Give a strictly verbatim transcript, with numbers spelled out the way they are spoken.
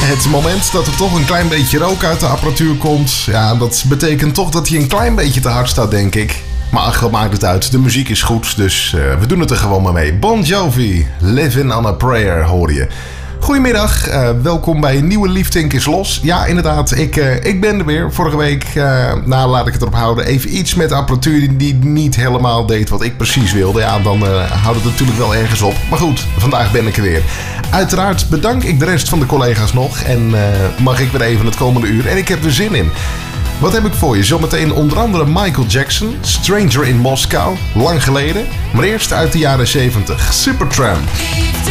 Het moment dat er toch een klein beetje rook uit de apparatuur komt, ja, dat betekent toch dat hij een klein beetje te hard staat, denk ik. Maar ach, wat maakt het uit? De muziek is goed, dus uh, we doen het er gewoon maar mee. Bon Jovi, Living on a Prayer, hoor je. Goedemiddag, uh, welkom bij een nieuwe Liefdink is Los. Ja, inderdaad, ik, uh, ik ben er weer. Vorige week, uh, nou laat ik het erop houden, even iets met apparatuur die niet helemaal deed wat ik precies wilde. Ja, dan uh, houdt het natuurlijk wel ergens op. Maar goed, vandaag ben ik er weer. Uiteraard bedank ik de rest van de collega's nog en uh, mag ik weer even het komende uur. En ik heb er zin in. Wat heb ik voor je? Zometeen onder andere Michael Jackson, Stranger in Moscow, lang geleden. Maar eerst uit de jaren zeventig, Supertramp.